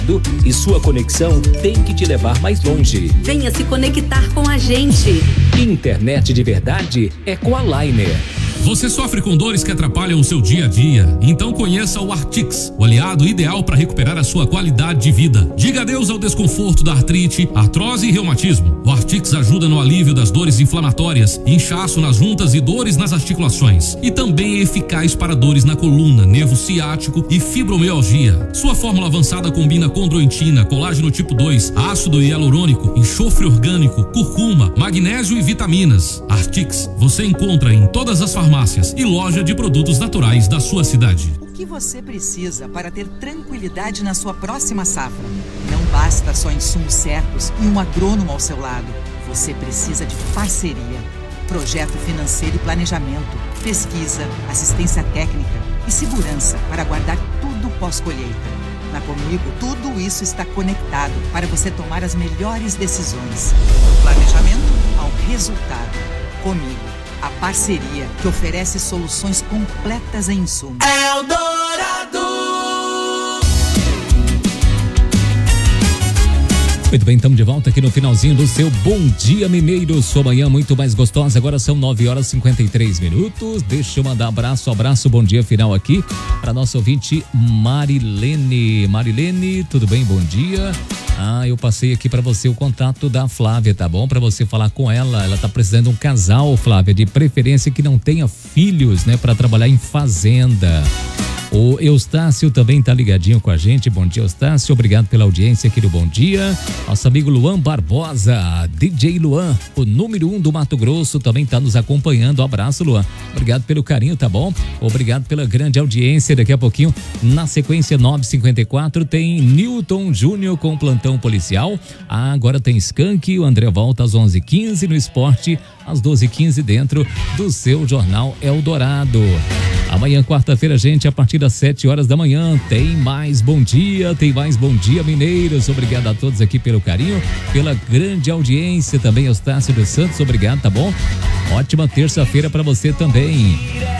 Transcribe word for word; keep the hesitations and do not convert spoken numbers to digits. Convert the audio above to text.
E sua conexão tem que te levar mais longe. Venha se conectar com a gente. Internet de verdade é com a Liner. Você sofre com dores que atrapalham o seu dia a dia? Então conheça o Artix, o aliado ideal para recuperar a sua qualidade de vida. Diga adeus ao desconforto da artrite, artrose e reumatismo. O Artix ajuda no alívio das dores inflamatórias, inchaço nas juntas e dores nas articulações. E também é eficaz para dores na coluna, nervo ciático e fibromialgia. Sua fórmula avançada combina condroitina, colágeno tipo dois, ácido hialurônico, enxofre orgânico, curcuma, magnésio e vitaminas. Artix você encontra em todas as farmácias e loja de produtos naturais da sua cidade. O que você precisa para ter tranquilidade na sua próxima safra? Não basta só insumos certos e um agrônomo ao seu lado. Você precisa de parceria, projeto financeiro e planejamento, pesquisa, assistência técnica e segurança para guardar tudo pós-colheita. Na Comigo, tudo isso está conectado para você tomar as melhores decisões. Do planejamento ao resultado. Comigo. A parceria que oferece soluções completas em insumos. Eldorado! Muito bem, estamos de volta aqui no finalzinho do seu Bom Dia Mineiro. Sua manhã muito mais gostosa. Agora são nove horas e cinquenta e três minutos. Deixa eu mandar abraço, abraço, bom dia final aqui para nossa ouvinte Marilene. Marilene, tudo bem? Bom dia. Ah, eu passei aqui para você o contato da Flávia, tá bom? Para você falar com ela. Ela tá precisando de um casal, Flávia, de preferência que não tenha filhos, né? Para trabalhar em fazenda. O Eustácio também tá ligadinho com a gente. Bom dia, Eustácio. Obrigado pela audiência aqui do Bom Dia. Nosso amigo Luan Barbosa, D J Luan, o número um do Mato Grosso, também tá nos acompanhando. Um abraço, Luan. Obrigado pelo carinho, tá bom? Obrigado pela grande audiência. Daqui a pouquinho, na sequência nove e cinquenta e quatro, tem Newton Júnior com plantão policial. Ah, agora tem Skank. O André volta às onze e quinze no esporte, às doze e quinze dentro do seu Jornal Eldorado. Amanhã, quarta-feira, gente, a partir das sete horas da manhã, tem mais Bom Dia, tem mais Bom Dia Mineiros. Obrigado a todos aqui pelo carinho, pela grande audiência. Também Eustácio dos Santos, obrigado, tá bom? Ótima terça-feira para você também.